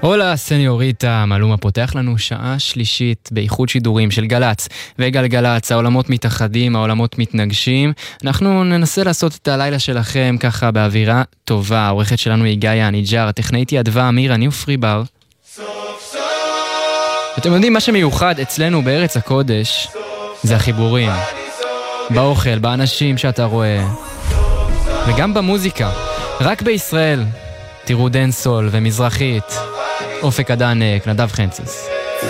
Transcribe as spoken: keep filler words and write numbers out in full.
הולה סניוריטה, מלומה פותח לנו שעה שלישית באיחוד שידורים של גלץ וגלגלץ. העולמות מתאחדים, העולמות מתנגשים. אנחנו ננסה לעשות את הלילה שלכם ככה באווירה טובה. העורכת שלנו היא גאיה ניג'ר, הטכנאית היא אדווה אמיר, אני ופרי בר. אתם יודעים, מה שמיוחד אצלנו בארץ הקודש זה החיבורים, באוכל, באנשים שאתה רואה, וגם במוזיקה. רק בישראל תראו דנסול ומזרחית, אופק הדנק, נדב חנציס.